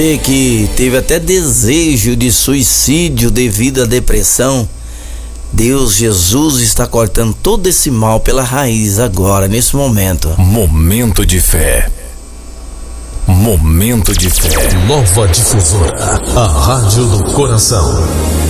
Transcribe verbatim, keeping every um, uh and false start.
E que teve até desejo de suicídio devido à depressão. Deus, Jesus está cortando todo esse mal pela raiz agora, nesse momento. Momento de fé. Momento de fé. Nova Difusora, a rádio do coração.